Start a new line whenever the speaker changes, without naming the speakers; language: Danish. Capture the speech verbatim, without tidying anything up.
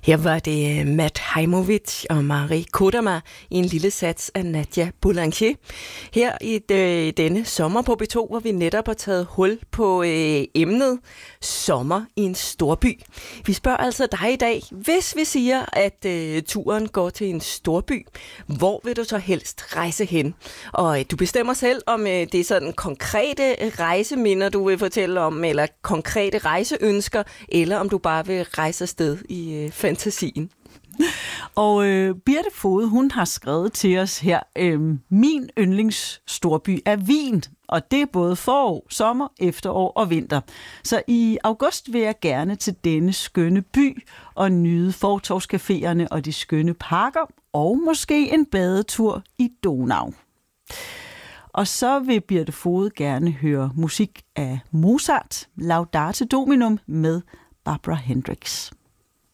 Her var det Matt Heimovich og Marie Kodama i en lille sats af Nadia Boulanger. Her i de, denne sommer på B to, hvor vi netop har taget hul på øh, emnet sommer i en storby. Vi spørger altså dig i dag, hvis vi siger, at øh, turen går til en storby, hvor vil du så helst rejse hen? Og øh, du bestemmer selv, om øh, det er sådan konkrete rejseminder, du vil fortælle om, eller konkrete rejseønsker, eller om du bare vil rejse afsted i øh, fantasien.
Og øh, Birte Fode, hun har skrevet til os her, øh, min yndlingsstorby er Wien, og det er både forår, sommer, efterår og vinter. Så i august vil jeg gerne til denne skønne by og nyde fortovscaféerne og de skønne parker, og måske en badetur i Donau. Og så vil Birte Fode gerne høre musik af Mozart, Laudate Dominum med Barbara Hendricks.